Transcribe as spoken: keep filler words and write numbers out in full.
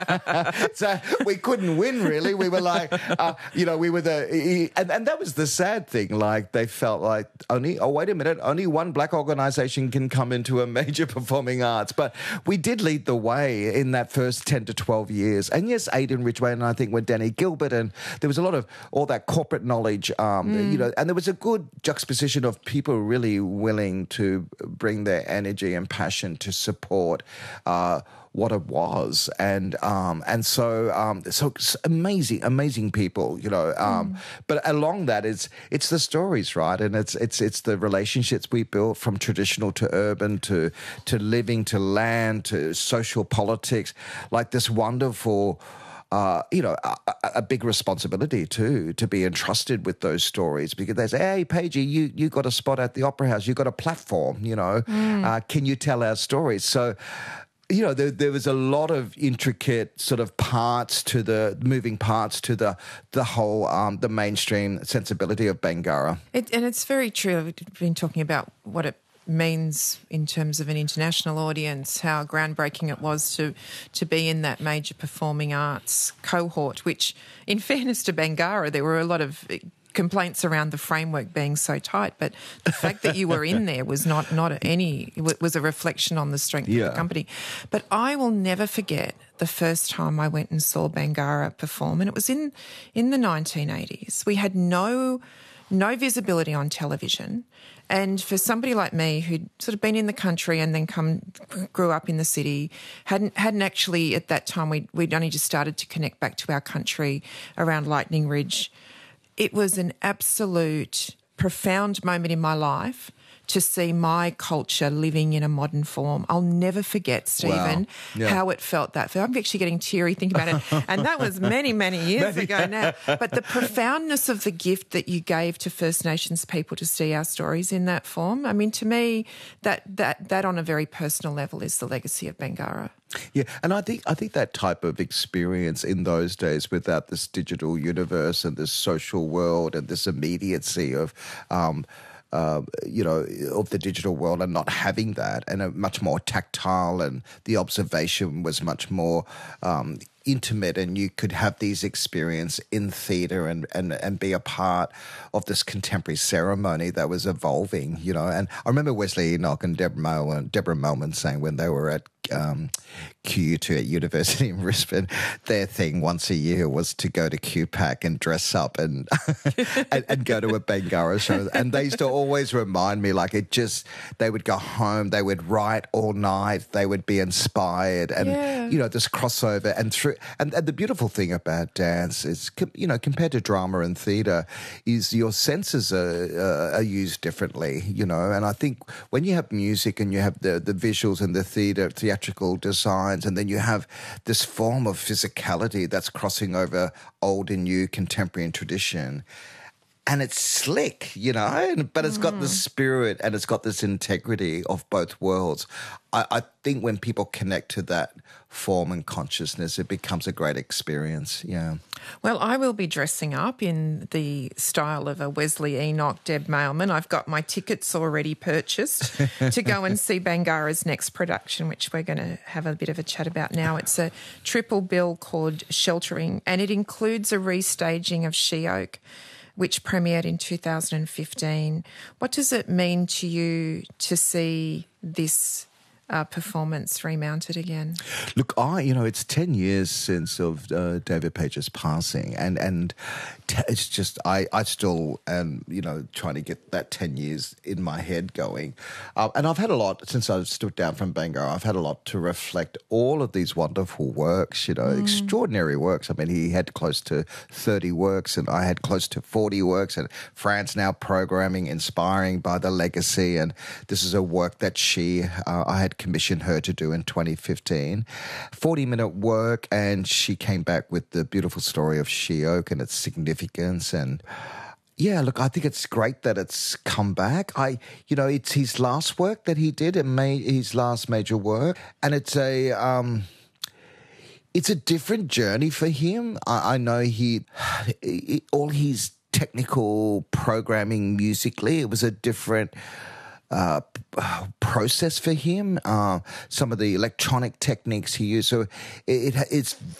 So we couldn't win, really. We were like, uh, you know, we were the... And, and that was the sad thing. Like, they felt like, only, oh, wait a minute, only one black organisation can come into a major performing arts. But we did lead the way in that first ten to twelve years. And yes, Aidan Ridgway and I think with Danny Gilbert, and there was a lot of all that corporate knowledge, um, mm. you know, and there was a good juxtaposition of people really willing to bring their energy and passion to support uh, what it was, and um, and so um, so amazing, amazing people, you know. Um, mm. But along that, it's it's the stories, right? And it's it's it's the relationships we built from traditional to urban to to living to land to social politics, like this wonderful. Uh, you know, a, a big responsibility too to be entrusted with those stories, because they say, "Hey, Paigey, you you got a spot at the Opera House, you got a platform, you know, mm. uh, can you tell our stories?" So, you know, there, there was a lot of intricate sort of parts to the moving parts to the the whole um, the mainstream sensibility of Bangarra. It, and it's very true. I've been talking about what it means in terms of an international audience, how groundbreaking it was to to be in that major performing arts cohort, which, in fairness to Bangarra, there were a lot of complaints around the framework being so tight, but the fact that you were in there was not not any, it was a reflection on the strength yeah. of the company. But I will never forget the first time I went and saw Bangarra perform, and it was in in the nineteen eighties. We had no no visibility on television. And for somebody like me who'd sort of been in the country and then come grew up in the city, hadn't hadn't actually at that time, we'd, we'd only just started to connect back to our country around Lightning Ridge. It was an absolute profound moment in my life to see my culture living in a modern form. I'll never forget, Stephen, wow. yeah. how it felt that. I'm actually getting teary thinking about it. And that was many, many years many, ago now. But the profoundness of the gift that you gave to First Nations people to see our stories in that form, I mean, to me, that that that on a very personal level is the legacy of Bangarra. Yeah, and I think I think that type of experience in those days, without this digital universe and this social world and this immediacy of um Uh, you know, of the digital world, and not having that, and a much more tactile, and the observation was much more um, intimate, and you could have these experiences in theatre and, and, and be a part of this contemporary ceremony that was evolving, you know. And I remember Wesley Enoch and Deborah Melman, Deborah Melman saying when they were at um, Q U two at University in Brisbane, their thing once a year was to go to Q PAC and dress up and, and and go to a Bangarra show. And they used to always remind me, like, it just, they would go home, they would write all night, they would be inspired, and, yeah. you know, this crossover. And through, and, and the beautiful thing about dance is, you know, compared to drama and theatre, is your senses are, uh, are used differently, you know. And I think when you have music and you have the, the visuals and the theatre, theatrical designs, and then you have this form of physicality that's crossing over old and new, contemporary and tradition, and it's slick, you know, but it's got the spirit and it's got this integrity of both worlds. I, I think when people connect to that form and consciousness, it becomes a great experience, yeah. Well, I will be dressing up in the style of a Wesley Enoch, Deb Mailman. I've got my tickets already purchased to go and see Bangarra's next production, which we're going to have a bit of a chat about now. It's a triple bill called Sheltering, and it includes a restaging of She-Oak, which premiered in two thousand fifteen. What does it mean to you to see this uh, performance remounted again? Look, I, you know, it's ten years since of uh, David Page's passing, and and t- it's just I, I still am, you know, trying to get that ten years in my head going, uh, and I've had a lot since I stood down from Bangarra. I've had a lot to reflect all of these wonderful works, you know, mm. extraordinary works. I mean, he had close to thirty works, and I had close to forty works, and Fran's now programming, inspiring by the legacy, and this is a work that she, uh, I had commissioned her to do in twenty fifteen. forty minute work, and she came back with the beautiful story of She-Oak and its significance. And yeah, look, I think it's great that it's come back. I, you know, it's his last work that he did, it made his last major work, and it's a, um, it's a different journey for him. I, I know he, he, all his technical programming musically, it was a different Uh, process for him, uh, some of the electronic techniques he used. So it, it, it's